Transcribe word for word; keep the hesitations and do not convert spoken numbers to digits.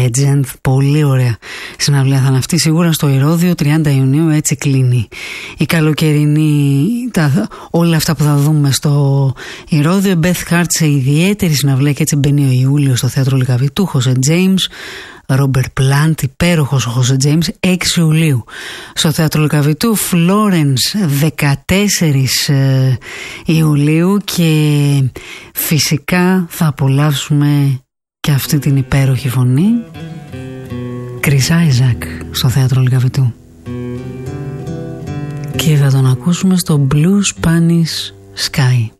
Legend. Πολύ ωραία συναυλία θα είναι αυτή, σίγουρα στο Ηρώδειο, τριάντα Ιουνίου, έτσι κλείνει η καλοκαιρινή, τα, όλα αυτά που θα δούμε στο Ηρώδειο. Beth Hart σε ιδιαίτερη συναυλία και έτσι μπαίνει ο Ιούλιος στο Θέατρο Λυκαβητού. Χωσέ Τζέιμς, Ρόμπερτ Πλάντ, υπέροχος ο Χωσέ Τζέιμς, έξι Ιουλίου στο Θέατρο Λυκαβητού. Φλόρενς δεκατέσσερις Ιουλίου και φυσικά θα απολαύσουμε και αυτή την υπέροχη φωνή, Chris Isaak στο Θέατρο Λυκαβητού, και θα τον ακούσουμε στο Blue Spanish Sky.